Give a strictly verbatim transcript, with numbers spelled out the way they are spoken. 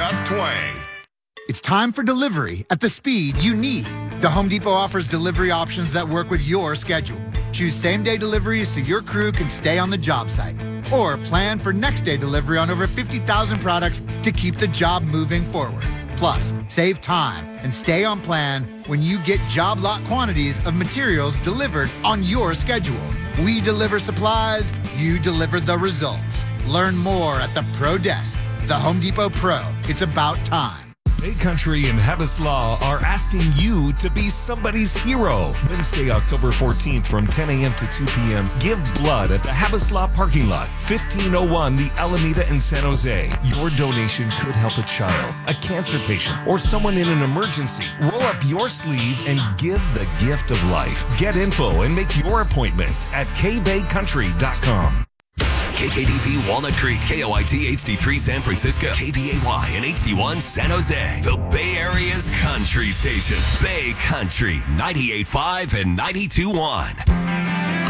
that twang. It's time for delivery at the speed you need. The Home Depot offers delivery options that work with your schedule. Choose same-day deliveries so your crew can stay on the job site. Or plan for next-day delivery on over fifty thousand products to keep the job moving forward. Plus, save time and stay on plan when you get job lot quantities of materials delivered on your schedule. We deliver supplies, you deliver the results. Learn more at the Pro Desk. The Home Depot Pro. It's about time. Bay Country and Habislaw are asking you to be somebody's hero. Wednesday, October fourteenth from ten a.m. to two p.m. Give blood at the Habislaw parking lot, fifteen oh one the Alameda in San Jose. Your donation could help a child, a cancer patient, or someone in an emergency. Roll up your sleeve and give the gift of life. Get info and make your appointment at k bay country dot com. K K D V Walnut Creek, K O I T H D three San Francisco, K V A Y and H D one San Jose. The Bay Area's country station. Bay Country, ninety-eight point five and ninety-two point one.